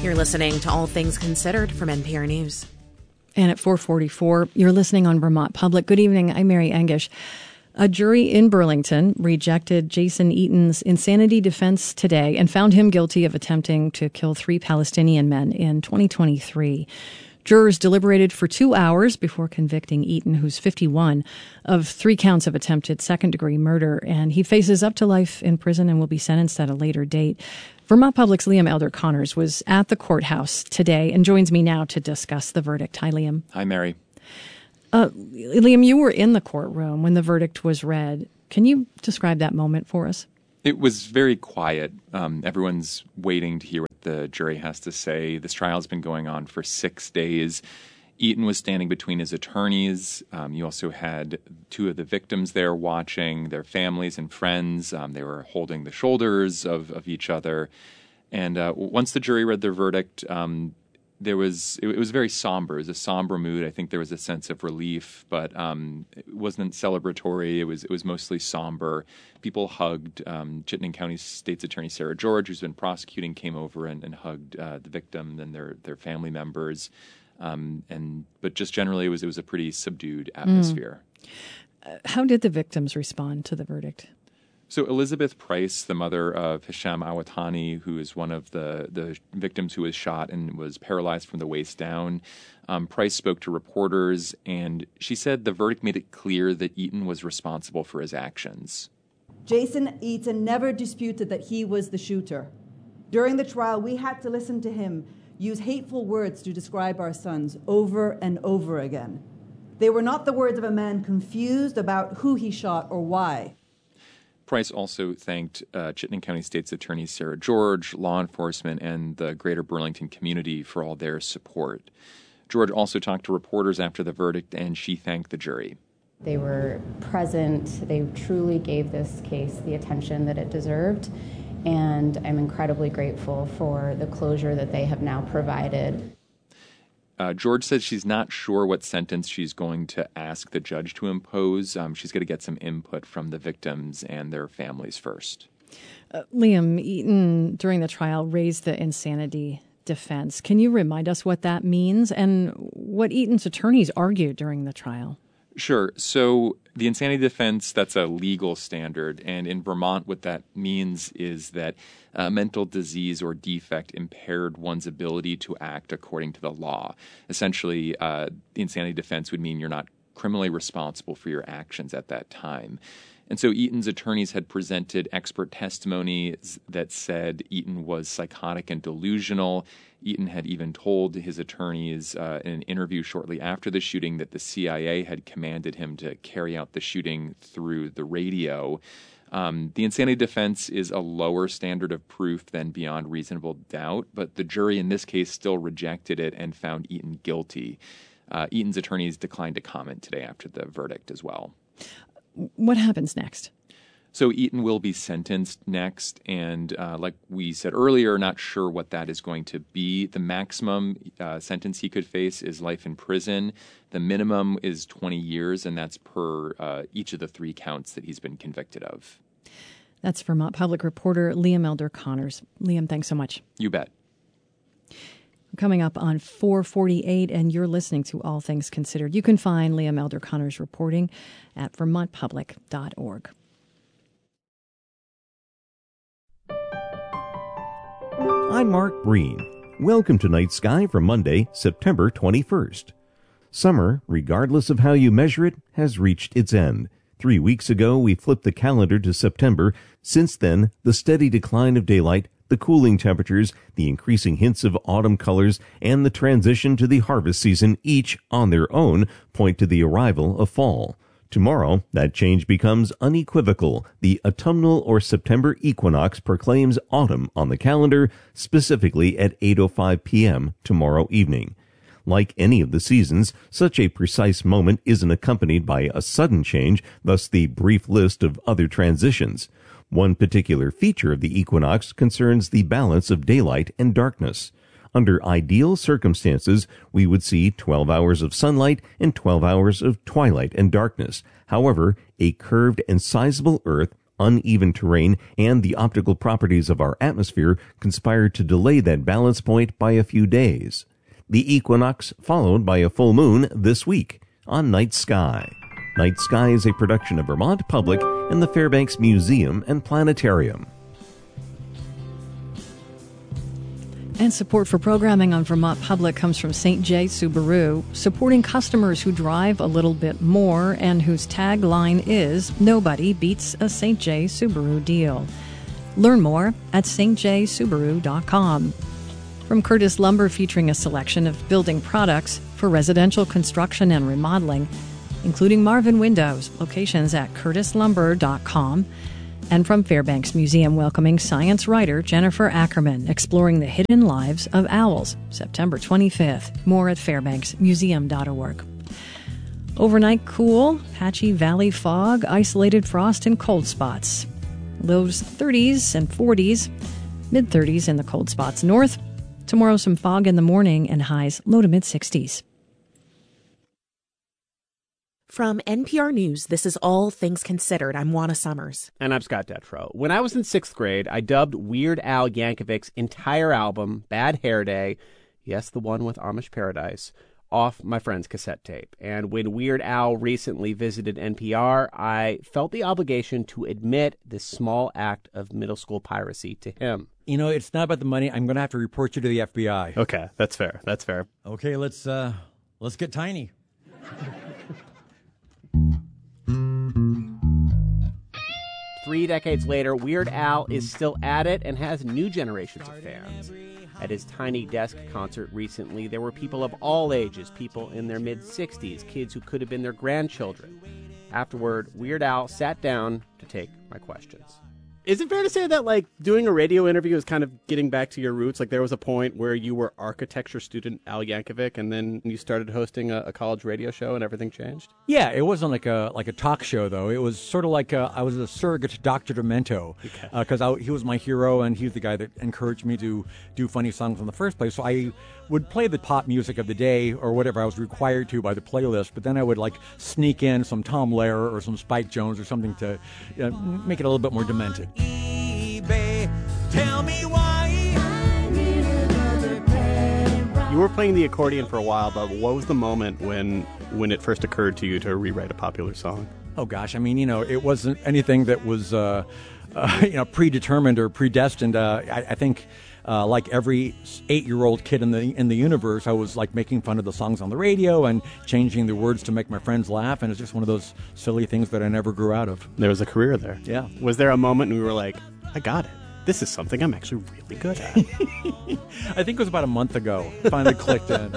You're listening to All Things Considered from NPR News. And at 4:44, you're listening on Vermont Public. Good evening. I'm Mary Engish. A jury in Burlington rejected Jason Eaton's insanity defense today and found him guilty of attempting to kill 3 Palestinian men in 2023. Jurors deliberated for 2 hours before convicting Eaton, who's 51, of 3 counts of attempted second-degree murder. And he faces up to life in prison and will be sentenced at a later date. Vermont Public's Liam Elder-Connors was at the courthouse today and joins me now to discuss the verdict. Hi, Liam. Hi, Mary. Liam, you were in the courtroom when the verdict was read. Can you describe that moment for us? It was very quiet. Everyone's waiting to hear what the jury has to say. This trial has been going on for 6 days. Eaton was standing between his attorneys. You also had 2 of the victims there watching, their families and friends. They were holding the shoulders of each other. And once the jury read their verdict, it was very somber. It was a somber mood. I think there was a sense of relief, but it wasn't celebratory. It was mostly somber. People hugged. Chittenden County State's Attorney Sarah George, who's been prosecuting, came over and hugged the victim and their family members. But just generally, it was a pretty subdued atmosphere. How did the victims respond to the verdict? So Elizabeth Price, the mother of Hisham Awatani, who is one of the victims who was shot and was paralyzed from the waist down, Price spoke to reporters, and she said the verdict made it clear that Eaton was responsible for his actions. Jason Eaton never disputed that he was the shooter. During the trial, we had to listen to him use hateful words to describe our sons over and over again. They were not the words of a man confused about who he shot or why. Price also thanked Chittenden County State's Attorney Sarah George, law enforcement, and the greater Burlington community for all their support. George also talked to reporters after the verdict, and she thanked the jury. They were present. They truly gave this case the attention that it deserved, and I'm incredibly grateful for the closure that they have now provided. George says she's not sure what sentence she's going to ask the judge to impose. She's going to get some input from the victims and their families first. Liam, Eaton, during the trial, raised the insanity defense. Can you remind us what that means and what Eaton's attorneys argued during the trial? Sure. So the insanity defense, that's a legal standard. And in Vermont, what that means is that mental disease or defect impaired one's ability to act according to the law. Essentially, the insanity defense would mean you're not criminally responsible for your actions at that time. And so Eaton's attorneys had presented expert testimony that said Eaton was psychotic and delusional. Eaton had even told his attorneys in an interview shortly after the shooting that the CIA had commanded him to carry out the shooting through the radio. The insanity defense is a lower standard of proof than beyond reasonable doubt, but the jury in this case still rejected it and found Eaton guilty. Eaton's attorneys declined to comment today after the verdict as well. What happens next? So Eaton will be sentenced next, and like we said earlier, not sure what that is going to be. The maximum sentence he could face is life in prison. The minimum is 20 years, and that's per each of the 3 counts that he's been convicted of. That's Vermont Public reporter Liam Elder-Connors. Liam, thanks so much. You bet. Coming up on 4:48, and you're listening to All Things Considered. You can find Liam Elder-Connors reporting at vermontpublic.org. I'm Mark Breen. Welcome to Night Sky for Monday, September 21st. Summer, regardless of how you measure it, has reached its end. 3 weeks ago, we flipped the calendar to September. Since then, the steady decline of daylight, the cooling temperatures, the increasing hints of autumn colors, and the transition to the harvest season, each on their own, point to the arrival of fall. Tomorrow, that change becomes unequivocal. The autumnal or September equinox proclaims autumn on the calendar, specifically at 8:05 p.m. tomorrow evening. Like any of the seasons, such a precise moment isn't accompanied by a sudden change, thus the brief list of other transitions. One particular feature of the equinox concerns the balance of daylight and darkness. Under ideal circumstances, we would see 12 hours of sunlight and 12 hours of twilight and darkness. However, a curved and sizable Earth Uneven terrain and the optical properties of our atmosphere conspire to delay that balance point by a few days. The equinox followed by a full moon this week on Night Sky. Night Sky is a production of Vermont Public and the Fairbanks Museum and Planetarium. And support for programming on Vermont Public comes from St. J. Subaru, supporting customers who drive a little bit more and whose tagline is, "Nobody beats a St. J. Subaru deal." Learn more at stjsubaru.com. From Curtis Lumber, featuring a selection of building products for residential construction and remodeling, including Marvin Windows, locations at curtislumber.com. And from Fairbanks Museum, welcoming science writer Jennifer Ackerman, exploring the hidden lives of owls, September 25th. More at fairbanksmuseum.org. Overnight cool, patchy valley fog, isolated frost and cold spots. Lows 30s and 40s, mid-30s in the cold spots north. Tomorrow some fog in the morning and highs low to mid-60s. From NPR News, this is All Things Considered. I'm Juana Summers. And I'm Scott Detrow. When I was in 6th grade, I dubbed Weird Al Yankovic's entire album, Bad Hair Day, yes, the one with Amish Paradise, off my friend's cassette tape. And when Weird Al recently visited NPR, I felt the obligation to admit this small act of middle school piracy to him. You know, it's not about the money. I'm going to have to report you to the FBI. Okay, that's fair. That's fair. Okay, let's get tiny. 3 decades later, Weird Al is still at it and has new generations of fans. At his Tiny Desk concert recently, there were people of all ages, people in their mid-60s, kids who could have been their grandchildren. Afterward, Weird Al sat down to take my questions. Is it fair to say that, like, doing a radio interview is kind of getting back to your roots? Like, there was a point where you were architecture student Al Yankovic, and then you started hosting a college radio show, and everything changed? Yeah, it wasn't like a talk show, though. It was sort of like I was a surrogate Dr. Demento, because he was my hero, and he was the guy that encouraged me to do funny songs in the first place. So I would play the pop music of the day or whatever I was required to by the playlist, but then I would like sneak in some Tom Lehrer or some Spike Jones or something to make it a little bit more demented. eBay, tell me why. You were playing the accordion for a while, but what was the moment when it first occurred to you to rewrite a popular song? Oh gosh, I mean, it wasn't anything that was predetermined or predestined. I think like every 8-year-old kid in the universe, I was like making fun of the songs on the radio and changing the words to make my friends laugh, and it's just one of those silly things that I never grew out of. There was a career there. Yeah. Was there a moment when we were like, I got it. This is something I'm actually really good at? I think it was about a month ago. Finally clicked in.